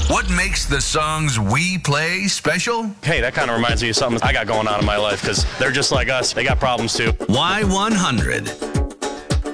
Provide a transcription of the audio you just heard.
What makes the songs we play special? Hey, that kind of reminds me of something I got going on in my life because they're just like us. They got problems too. Y100.